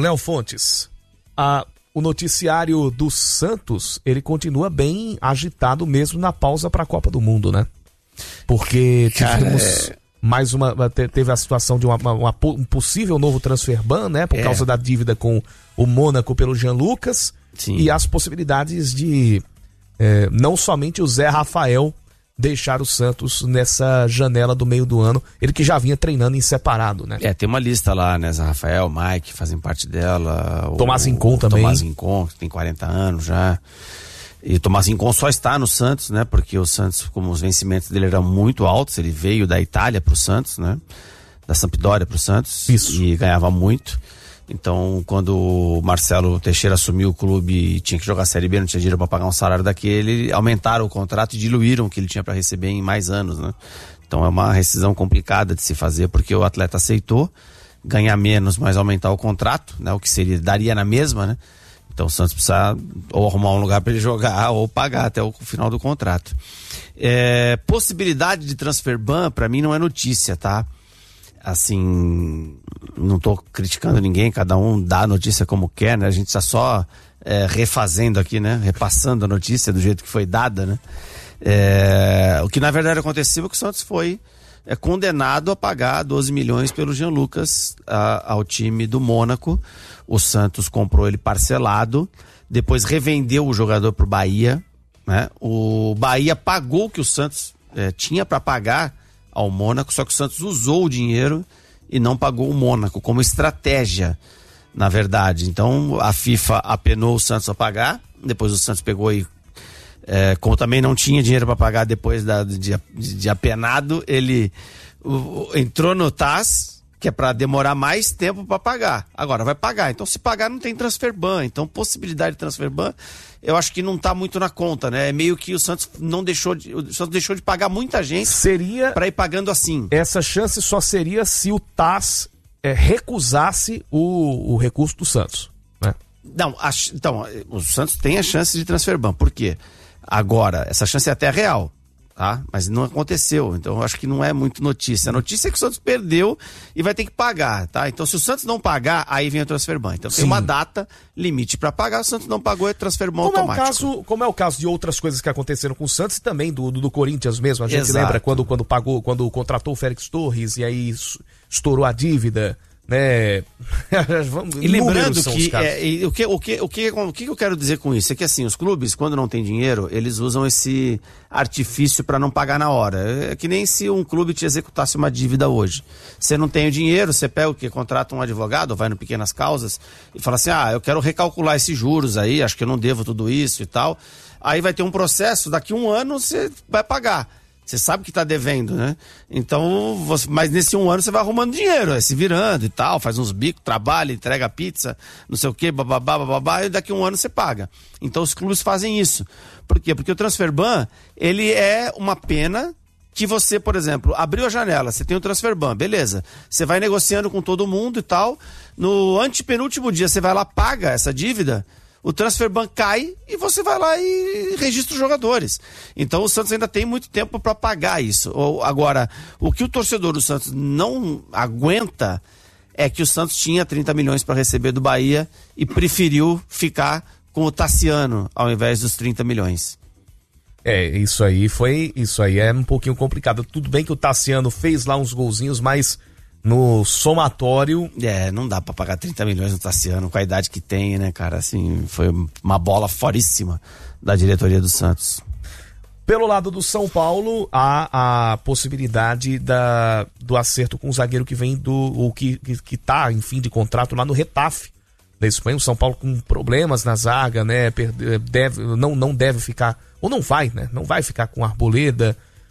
Léo Fontes, o noticiário do Santos, ele continua bem agitado mesmo na pausa para a Copa do Mundo, né? Porque tivemos teve a situação de um possível novo transfer ban, né? Por causa da dívida com o Mônaco pelo Jean Lucas. Sim. E as possibilidades de não somente o Zé Rafael deixar o Santos nessa janela do meio do ano, ele que já vinha treinando em separado, né? Tem uma lista lá, né? Zé Rafael, Mike fazem parte dela. Tomás Incon também. Tomás Incon, que tem 40 anos já. E Tomás Incon só está no Santos, né? Porque o Santos, como os vencimentos dele eram muito altos, ele veio da Itália pro Santos, né? Da Sampdoria pro Santos. Isso. E ganhava muito. Então, quando o Marcelo Teixeira assumiu o clube e tinha que jogar a Série B, não tinha dinheiro para pagar um salário daquele, aumentaram o contrato e diluíram o que ele tinha para receber em mais anos, né? Então é uma rescisão complicada de se fazer, porque o atleta aceitou ganhar menos, mas aumentar o contrato, né? O que daria na mesma, né? Então o Santos precisa ou arrumar um lugar para ele jogar ou pagar até o final do contrato. Possibilidade de transfer ban, para mim, não é notícia, tá? Assim, não tô criticando ninguém, cada um dá a notícia como quer, né? A gente está só refazendo aqui, né? Repassando a notícia do jeito que foi dada, né? O que na verdade aconteceu é que o Santos foi condenado a pagar 12 milhões pelo Jean Lucas ao time do Mônaco. O Santos comprou ele parcelado, depois revendeu o jogador pro Bahia, né? O Bahia pagou o que o Santos tinha para pagar ao Mônaco, só que o Santos usou o dinheiro e não pagou o Mônaco como estratégia, na verdade. Então a FIFA apenou o Santos a pagar, depois o Santos pegou e como também não tinha dinheiro para pagar depois de apenado, ele entrou no TAS, que é para demorar mais tempo para pagar. Agora vai pagar, então se pagar não tem transfer ban, então possibilidade de transfer ban eu acho que não está muito na conta, né? É meio que o Santos deixou de pagar muita gente para ir pagando assim. Essa chance só seria se o TAS recusasse o recurso do Santos, né? Não, então o Santos tem a chance de transfer ban, por quê? Agora, essa chance é até real, tá? Mas não aconteceu, então eu acho que não é muito notícia. A notícia é que o Santos perdeu e vai ter que pagar, tá? Então se o Santos não pagar, aí vem o transfer ban. Então tem uma data limite para pagar, o Santos não pagou, é transfer ban automático. Como é o caso de outras coisas que aconteceram com o Santos e também do Corinthians mesmo. A gente Exato. lembra quando contratou o Félix Torres e aí estourou a dívida, né? E lembrando que o que eu quero dizer com isso é que assim, os clubes, quando não tem dinheiro, eles usam esse artifício para não pagar na hora. É que nem se um clube te executasse uma dívida hoje. Você não tem o dinheiro, você pega contrata um advogado, vai no Pequenas Causas e fala assim, eu quero recalcular esses juros aí, acho que eu não devo tudo isso e tal. Aí vai ter um processo, daqui um ano você vai pagar. Você sabe que tá devendo, né? Então, mas nesse um ano você vai arrumando dinheiro, se virando e tal, faz uns bicos, trabalha, entrega pizza, não sei o quê, bababá, e daqui um ano você paga. Então os clubes fazem isso. Por quê? Porque o transfer ban, ele é uma pena que você, por exemplo, abriu a janela, você tem o transfer ban, beleza. Você vai negociando com todo mundo e tal, no antepenúltimo dia você vai lá, paga essa dívida, o transfer ban cai e você vai lá e registra os jogadores. Então o Santos ainda tem muito tempo para pagar isso. Agora, o que o torcedor do Santos não aguenta é que o Santos tinha 30 milhões para receber do Bahia e preferiu ficar com o Tassiano ao invés dos 30 milhões. Isso aí é um pouquinho complicado. Tudo bem que o Tassiano fez lá uns golzinhos, mas no somatório... não dá pra pagar 30 milhões no Tassiano com a idade que tem, né, cara? Assim, foi uma bola foríssima da diretoria do Santos. Pelo lado do São Paulo, há a possibilidade do acerto com o zagueiro que vem que tá em fim de contrato lá no Getafe da Espanha. O São Paulo com problemas na zaga, né? Não deve ficar, ou não vai, né? Não vai ficar com Arboleda,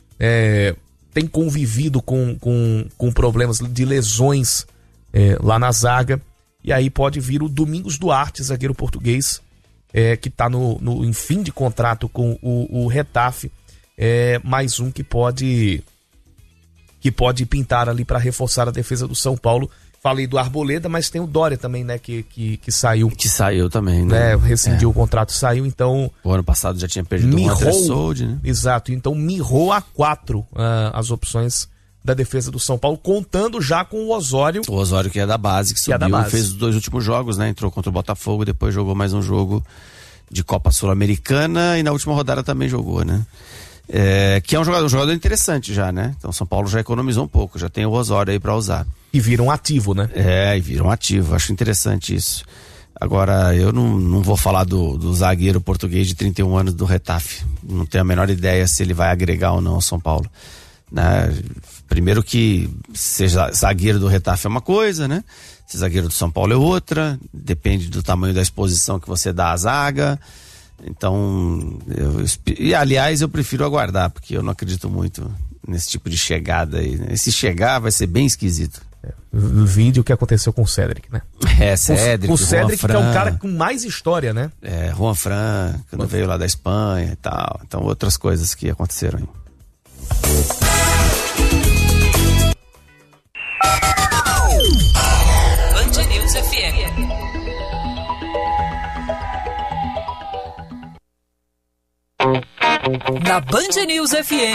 tem convivido com problemas de lesões lá na zaga, e aí pode vir o Domingos Duarte, zagueiro português, que está em fim de contrato com o Getafe, mais um que pode pintar ali para reforçar a defesa do São Paulo. Falei do Arboleda, mas tem o Dória também, né, que saiu. Que saiu também, né? Rescindiu o contrato, saiu, então... O ano passado já tinha perdido o André Soldi, né? Exato, então mirrou a 4 as opções da defesa do São Paulo, contando já com o Osório. O Osório, que é da base, que subiu e fez os 2 últimos jogos, né? Entrou contra o Botafogo, depois jogou mais um jogo de Copa Sul-Americana e na última rodada também jogou, né? Que é um jogador interessante já, né? Então o São Paulo já economizou um pouco, já tem o Osório aí pra usar. E vira um ativo, né? E vira um ativo, acho interessante isso. Agora, eu não vou falar do zagueiro português de 31 anos do Retafe. Não tenho a menor ideia se ele vai agregar ou não ao São Paulo. Né? Primeiro que ser zagueiro do Retafe é uma coisa, né? Ser zagueiro do São Paulo é outra. Depende do tamanho da exposição que você dá à zaga. Então, aliás, eu prefiro aguardar, porque eu não acredito muito nesse tipo de chegada aí. Né? Se chegar, vai ser bem esquisito. Vídeo que aconteceu com o Cédric, né? Cédric. O Cédric, que é um cara com mais história, né? Juan Fran, quando veio lá da Espanha e tal. Então, outras coisas que aconteceram aí. Band News FM. Na Band News FM.